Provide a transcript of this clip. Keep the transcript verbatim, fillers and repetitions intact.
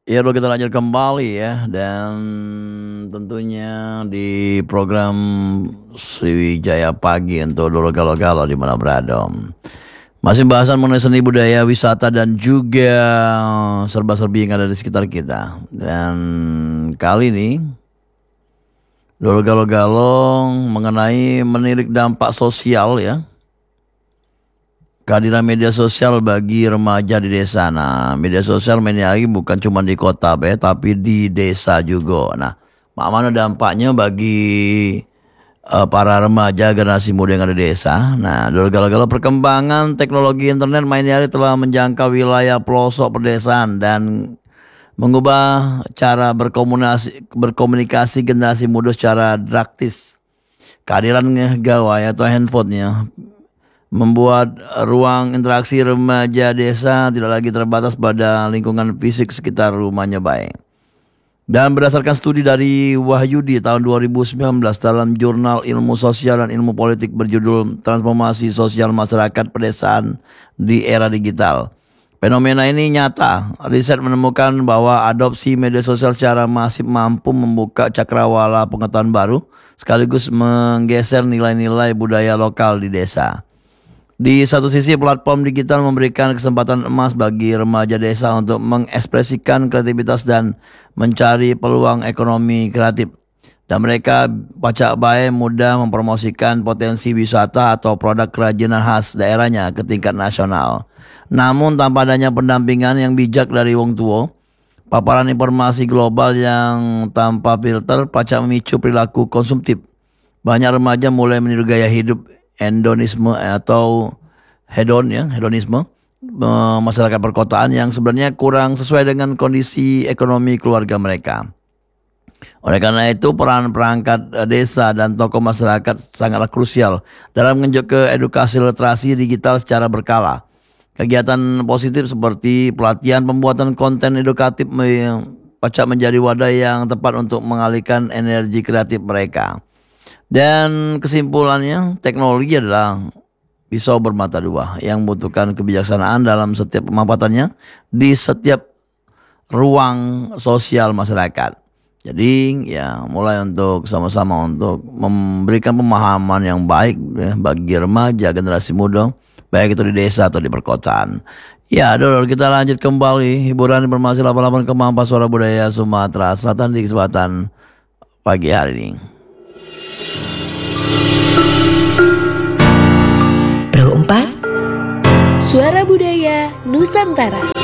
Ya, udah kita lanjut kembali ya, dan tentunya di program Sriwijaya Pagi untuk dulu galau-galau di mana berada. Masih bahasan mengenai seni budaya, wisata dan juga serba-serbi yang ada di sekitar kita. Dan kali ini dulu galau-galau mengenai menilik dampak sosial ya. Kehadiran media sosial bagi remaja di desa. Nah, media sosial ini lagi bukan cuma di kota be, tapi di desa juga. Nah, mana dampaknya bagi eh, para remaja generasi muda yang ada di desa. Nah, dulu galau-galau perkembangan teknologi internet main hari telah menjangkau wilayah pelosok pedesaan dan mengubah cara berkomunikasi berkomunikasi generasi muda secara drastis. Kehadiran gawai atau handphonenya membuat ruang interaksi remaja desa tidak lagi terbatas pada lingkungan fisik sekitar rumahnya baik. Dan berdasarkan studi dari Wahyudi tahun dua ribu sembilan belas dalam jurnal ilmu sosial dan ilmu politik berjudul Transformasi Sosial Masyarakat Pedesaan di Era Digital. Fenomena ini nyata. Riset menemukan bahwa adopsi media sosial secara masif mampu membuka cakrawala pengetahuan baru sekaligus menggeser nilai-nilai budaya lokal di desa. Di satu sisi platform digital memberikan kesempatan emas bagi remaja desa untuk mengekspresikan kreativitas dan mencari peluang ekonomi kreatif. Dan mereka pacak baik mudah mempromosikan potensi wisata atau produk kerajinan khas daerahnya ke tingkat nasional. Namun tanpa adanya pendampingan yang bijak dari wong tua, paparan informasi global yang tanpa filter pacak memicu perilaku konsumtif. Banyak remaja mulai meniru gaya hidup hedonisme atau hedon ya, hedonisme eh, masyarakat perkotaan yang sebenarnya kurang sesuai dengan kondisi ekonomi keluarga mereka. Oleh karena itu peran perangkat eh, desa dan tokoh masyarakat sangatlah krusial dalam menunjuk ke edukasi literasi digital secara berkala. Kegiatan positif seperti pelatihan pembuatan konten edukatif me- pacak menjadi wadah yang tepat untuk mengalihkan energi kreatif mereka. Dan kesimpulannya, teknologi adalah pisau bermata dua yang membutuhkan kebijaksanaan dalam setiap pemanfaatannya di setiap ruang sosial masyarakat. Jadi ya mulai untuk sama-sama untuk memberikan pemahaman yang baik ya, bagi remaja generasi muda, baik itu di desa atau di perkotaan. Ya, dulu kita lanjut kembali hiburan informasi delapan puluh delapan koma empat suara budaya Sumatera Selatan di kesempatan pagi hari ini. Pro empat Suara Budaya Nusantara.